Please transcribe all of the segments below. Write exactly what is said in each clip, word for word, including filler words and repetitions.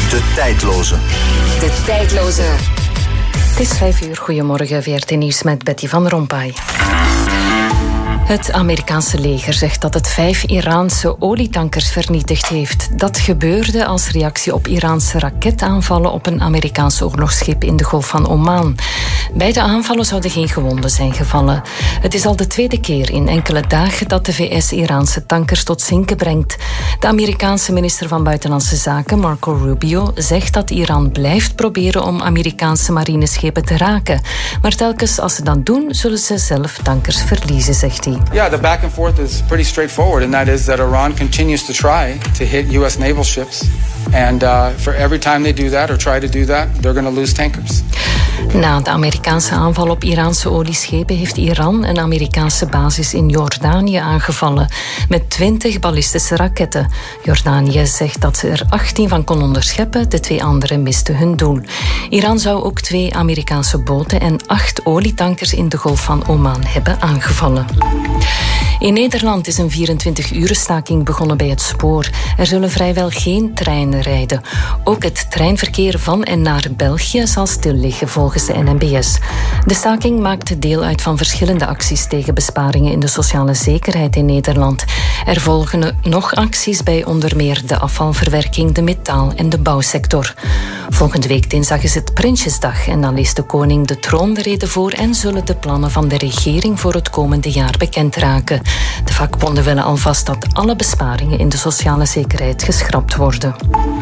De tijdloze. De tijdloze. Het is vijf uur. Goedemorgen, V R T Nieuws met Betty van Rompuy. Het Amerikaanse leger zegt dat het vijf Iraanse olietankers vernietigd heeft. Dat gebeurde als reactie op Iraanse raketaanvallen op een Amerikaans oorlogsschip in de Golf van Oman. Bij de aanvallen zouden geen gewonden zijn gevallen. Het is al de tweede keer in enkele dagen dat de V S Iraanse tankers tot zinken brengt. De Amerikaanse minister van Buitenlandse Zaken, Marco Rubio, zegt dat Iran blijft proberen om Amerikaanse marineschepen te raken. Maar telkens als ze dat doen, zullen ze zelf tankers verliezen, zegt hij. Yeah, the back and forth is pretty straightforward, and that is that Iran continues to try to hit U S naval ships. And uh, for every time they do that or try to do that, they're going to lose tankers. Na de Amerikaanse aanval op Iraanse olieschepen heeft Iran een Amerikaanse basis in Jordanië aangevallen met twintig ballistische raketten. Jordanië zegt dat ze er achttien van kon onderscheppen, de twee andere misten hun doel. Iran zou ook twee Amerikaanse boten en acht olietankers in de Golf van Oman hebben aangevallen. In Nederland is een vierentwintig-uren staking begonnen bij het spoor. Er zullen vrijwel geen treinen rijden. Ook het treinverkeer van en naar België zal stil liggen volgens de N M B S. De staking maakt deel uit van verschillende acties tegen besparingen in de sociale zekerheid in Nederland. Er volgen nog acties bij onder meer de afvalverwerking, de metaal- en de bouwsector. Volgende week dinsdag is het Prinsjesdag en dan leest de koning de troonrede voor en zullen de plannen van de regering voor het komende jaar bekend raken. De vakbonden willen alvast dat alle besparingen in de sociale zekerheid geschrapt worden.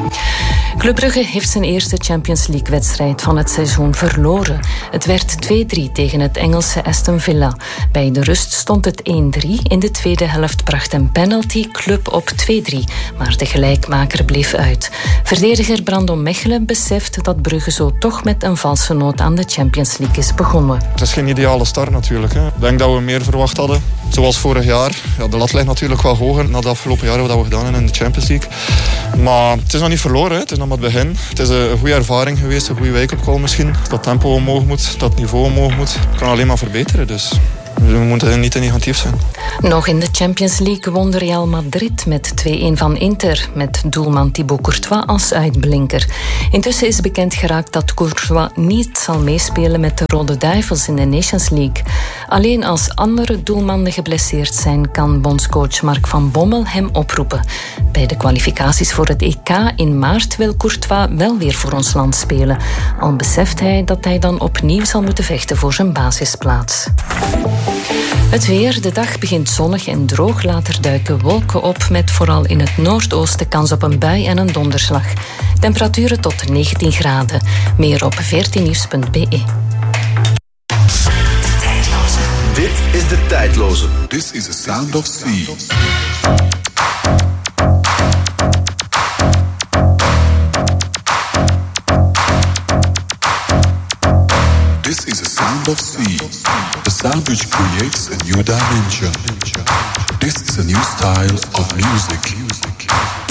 Club Brugge heeft zijn eerste Champions League-wedstrijd van het seizoen verloren. Het werd twee drie tegen het Engelse Aston Villa. Bij de rust stond het één drie. In de tweede helft bracht een penalty Club op twee drie. Maar de gelijkmaker bleef uit. Verdediger Brandon Mechelen beseft dat Brugge zo toch met een valse noot aan de Champions League is begonnen. Het is geen ideale start natuurlijk. Hè. Ik denk dat we meer verwacht hadden. Zoals vorig jaar. Ja, de lat ligt natuurlijk wel hoger na de afgelopen jaren wat we gedaan hebben in de Champions League. Maar het is nog niet verloren. Hè. Het is nog maar het begin. Het is een goede ervaring geweest. Een goede wake-up call misschien. Dat tempo omhoog moet. Dat niveau omhoog moet. Het kan alleen maar verbeteren. Dus we moeten niet te negatief zijn. Nog in de Champions League won Real Madrid met twee-een van Inter, met doelman Thibaut Courtois als uitblinker. Intussen is bekend geraakt dat Courtois niet zal meespelen met de Rode Duivels in de Nations League. Alleen als andere doelmannen geblesseerd zijn, kan bondscoach Mark van Bommel hem oproepen. Bij de kwalificaties voor het E K in maart wil Courtois wel weer voor ons land spelen. Al beseft hij dat hij dan opnieuw zal moeten vechten voor zijn basisplaats. Het weer. De dag begint zonnig en droog. Later duiken wolken op met vooral in het noordoosten kans op een bui en een donderslag. Temperaturen tot negentien graden. Meer op v r t nieuws punt b e. Dit is de tijdloze. This is the sound of sea. This is the sound of sea, the sound which creates a new dimension. This is a new style of music.